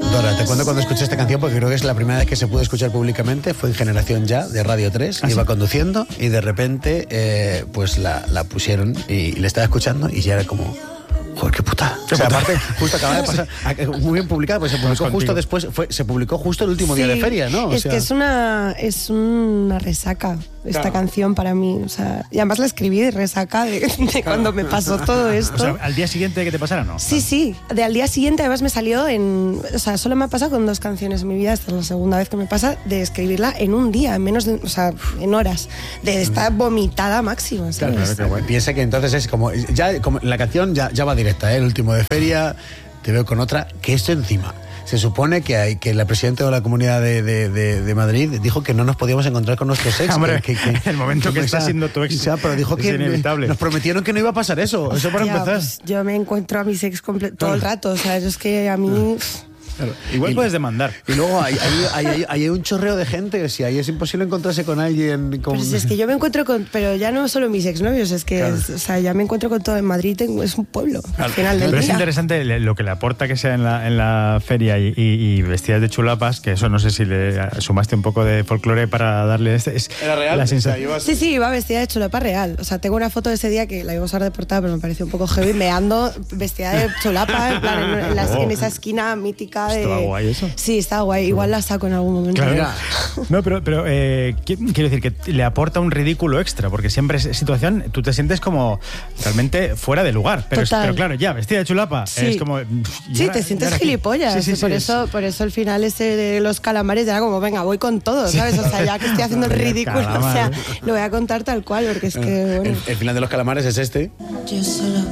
Dora, te cuento cuando escuché esta canción porque creo que es la primera vez que se pudo escuchar públicamente. Fue en Generación Ya, de Radio 3. Iba conduciendo y de repente pues la pusieron y le estaba escuchando y ya era como... Joder, qué puta. O sea, aparte, justo acaba de pasar, muy bien publicada, pues se publicó justo después, se publicó justo el último día de feria, ¿no? Es que es una resaca esta canción para mí, o sea, y además la escribí de resaca de cuando me pasó todo esto. O sea, ¿al día siguiente de que te pasara, no? Sí, al día siguiente además me salió o sea, solo me ha pasado con 2 canciones en mi vida, esta es la segunda vez que me pasa, de escribirla en un día, en menos de, o sea, en horas, de estar vomitada máxima, ¿sabes? Claro, piensa que entonces es como la canción ya va directa, el último de feria, te veo con otra, que esto encima. Se supone que la presidenta de la Comunidad de Madrid dijo que no nos podíamos encontrar con nuestros ex. Hombre, el momento que está siendo tu ex, pero dijo que inevitable. Nos prometieron que no iba a pasar eso. Eso para empezar. Pues yo me encuentro a mis ex todo el rato, o sea, es que a mí... Claro. Igual puedes demandar. Y luego hay un chorreo de gente. Si ahí es imposible encontrarse con alguien. Pero es que yo me encuentro pero ya no solo mis exnovios, es que o sea, ya me encuentro con todo en Madrid, es un pueblo al final del día. Pero es interesante lo que le aporta que sea en la feria y vestidas de chulapas, que eso no sé si le sumaste un poco de folclore para darle ¿Era real? La sensación. Sí, iba vestida de chulapa real. O sea, tengo una foto de ese día que la iba a usar de portada, pero me pareció un poco heavy, meando vestida de chulapa, en plan, en esa esquina mítica. ¿Estaba guay eso? Sí, estaba guay. Igual la saco en algún momento. Claro. No, pero quiero decir que le aporta un ridículo extra, porque siempre esa situación tú te sientes como realmente fuera de lugar. Pero claro, ya, vestida de chulapa, es como... Sí, te sientes gilipollas. Sí, por eso el final ese de los calamares era como, venga, voy con todo, ¿sabes? O sea, ya que estoy haciendo el ridículo, o sea, lo voy a contar tal cual, porque es que... Bueno. El final de los calamares es este. Yo solo